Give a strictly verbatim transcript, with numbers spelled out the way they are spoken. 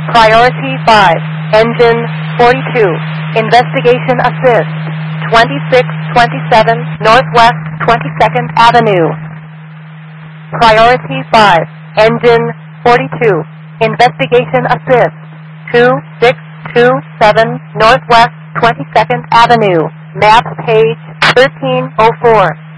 Priority five, engine forty-two, investigation assist, twenty-six twenty-seven Northwest twenty-second Avenue. Priority five, engine forty-two, investigation assist, two six two seven Northwest twenty-second Avenue, map page thirteen oh four.